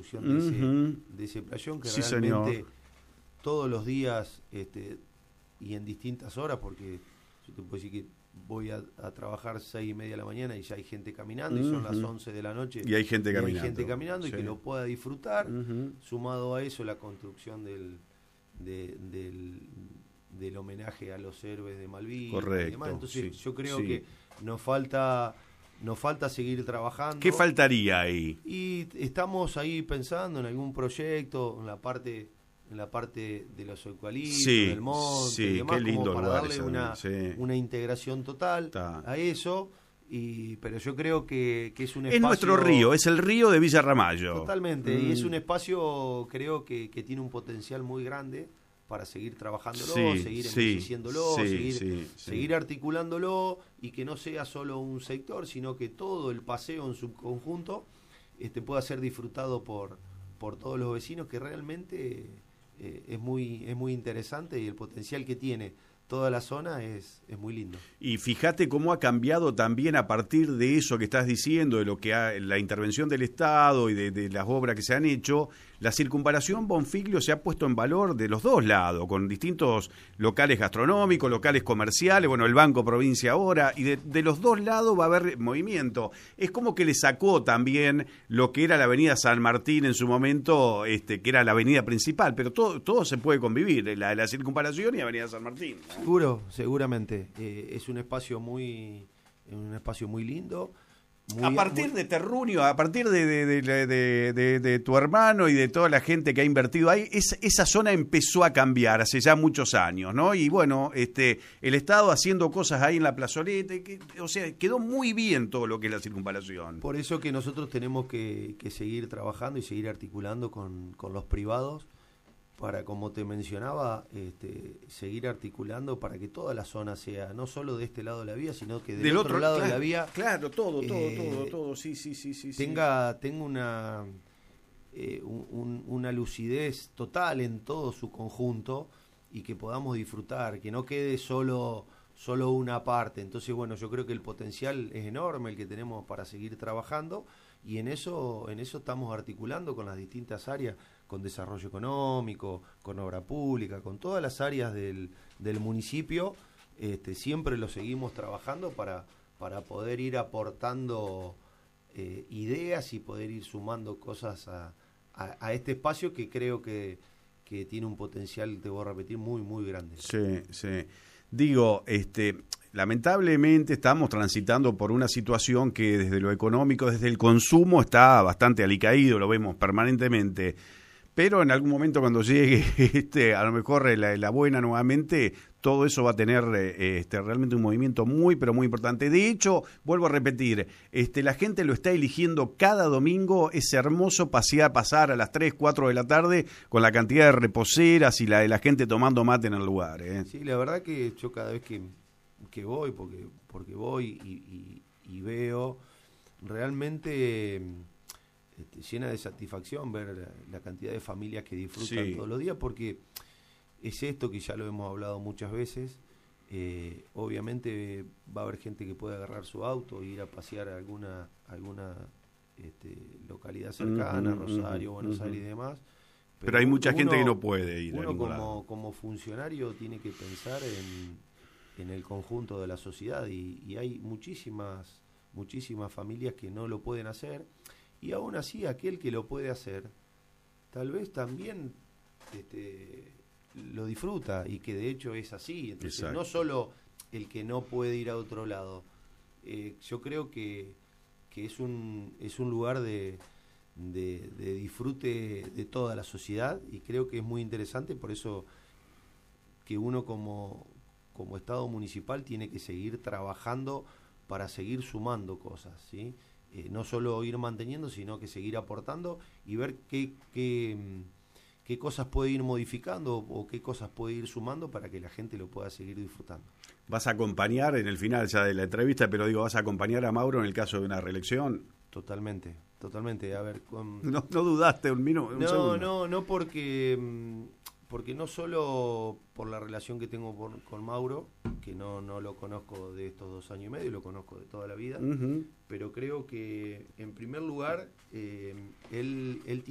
construcción de ese playón que Sí, realmente señor. todos los días y en distintas horas, porque yo te puedo decir que voy a trabajar 6:30 de la mañana y ya hay gente caminando y son las 11 de la noche Y hay gente caminando. hay gente caminando y Sí. que lo pueda disfrutar. Sumado a eso la construcción del homenaje a los héroes de Malvinas. Correcto, Y demás. Entonces sí, yo creo sí. que nos falta seguir trabajando. ¿Qué faltaría ahí? Y estamos ahí pensando en algún proyecto, en la parte de los eucaliptos, Sí, del monte, sí, y demás, qué lindo como para lugar darle ese, sí. una integración total a eso. Pero yo creo que es un espacio... Es nuestro río, es el río de Villa Ramallo. Totalmente, y es un espacio, creo que tiene un potencial muy grande para seguir trabajándolo, seguir embelleciéndolo, seguir articulándolo, y que no sea solo un sector, sino que todo el paseo en su conjunto pueda ser disfrutado por todos los vecinos, que realmente es muy interesante, y el potencial que tiene toda la zona es muy lindo. Y fíjate cómo ha cambiado también a partir de eso que estás diciendo, de lo que la intervención del Estado y de las obras que se han hecho. La circunvalación Bonfiglio se ha puesto en valor de los dos lados, con distintos locales gastronómicos, locales comerciales, bueno, el Banco Provincia ahora, y de los dos lados va a haber movimiento. Es como que le sacó también lo que era la avenida San Martín en su momento, que era la avenida principal, pero todo se puede convivir, la circunvalación y avenida San Martín, ¿no? Seguramente. Es un espacio muy lindo. A partir de Terruño, a partir de tu hermano y de toda la gente que ha invertido ahí, esa zona empezó a cambiar hace ya muchos años, ¿no? Y bueno, el Estado haciendo cosas ahí en la plazoleta, o sea, quedó muy bien todo lo que es la circunvalación. Por eso que nosotros tenemos que seguir trabajando y seguir articulando con los privados, para, como te mencionaba, seguir articulando para que toda la zona sea, no solo de este lado de la vía, sino que del otro lado de la vía. Claro, todo, sí. Tenga una lucidez total en todo su conjunto, y que podamos disfrutar, que no quede solo una parte. Entonces, bueno, yo creo que el potencial es enorme el que tenemos para seguir trabajando, y en eso estamos articulando con las distintas áreas, con desarrollo económico, con obra pública, con todas las áreas del municipio. Siempre lo seguimos trabajando para poder ir aportando ideas y poder ir sumando cosas a este espacio, que creo que tiene un potencial, te voy a repetir, muy, muy grande. Sí. Digo, lamentablemente estamos transitando por una situación que desde lo económico, desde el consumo, está bastante alicaído, lo vemos permanentemente. Pero en algún momento, cuando llegue a lo mejor la buena nuevamente, todo eso va a tener realmente un movimiento muy, pero muy importante. De hecho, vuelvo a repetir, la gente lo está eligiendo cada domingo. Es hermoso pasar a las 3, 4 de la tarde con la cantidad de reposeras y la gente tomando mate en el lugar. Sí, la verdad que yo cada vez que voy, porque voy y veo, realmente llena de satisfacción ver la cantidad de familias que disfrutan todos los días, porque es esto que ya lo hemos hablado muchas veces. Obviamente va a haber gente que puede agarrar su auto e ir a pasear a alguna localidad cercana, Rosario, Buenos Aires y demás. Pero hay mucha gente que no puede ir. Uno como funcionario tiene que pensar en el conjunto de la sociedad, y hay muchísimas familias que no lo pueden hacer. Y aún así, aquel que lo puede hacer, tal vez también lo disfruta, y que de hecho es así. Entonces, no solo el que no puede ir a otro lado. Yo creo que es un lugar de disfrute de toda la sociedad, y creo que es muy interesante. Por eso que uno como Estado municipal tiene que seguir trabajando para seguir sumando cosas, ¿sí? No solo ir manteniendo, sino que seguir aportando, y ver qué cosas puede ir modificando o qué cosas puede ir sumando para que la gente lo pueda seguir disfrutando. ¿Vas a acompañar en el final ya de la entrevista, pero vas a acompañar a Mauro en el caso de una reelección? Totalmente. A ver, no dudaste un minuto. No, porque no solo por la relación que tengo con Mauro, que no lo conozco de estos 2 años y medio, lo conozco de toda la vida, pero creo que en primer lugar él